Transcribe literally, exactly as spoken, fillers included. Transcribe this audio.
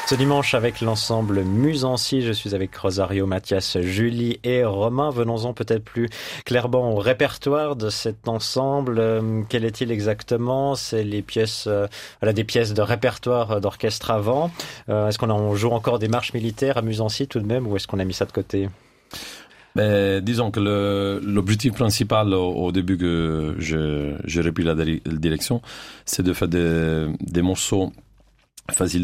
Ce dimanche avec l'ensemble Musancy, je suis avec Rosario, Mathias, Julie et Romain. Venons-en peut-être plus clairement au répertoire de cet ensemble. Euh, quel est-il exactement? C'est les pièces, euh, voilà, des pièces de répertoire d'orchestre avant. Euh, est-ce qu'on en joue encore des marches militaires à Musancy tout de même, ou est-ce qu'on a mis ça de côté? Ben, disons que le, l'objectif principal au, au début que je, j'ai repris la direction, c'est de faire des, des morceaux faciles